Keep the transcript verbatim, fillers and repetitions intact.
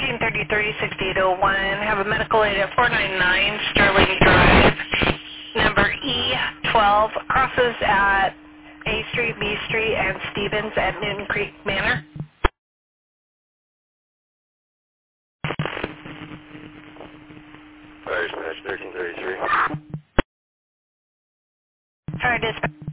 thirteen thirty-three, sixty-eight oh one. Have a medical aid at four ninety-nine Sterling Drive. Number E twelve crosses at A Street, B Street, and Stevens at Newton Creek Manor. Fire dispatch thirteen thirty-three. Sorry, dispatch.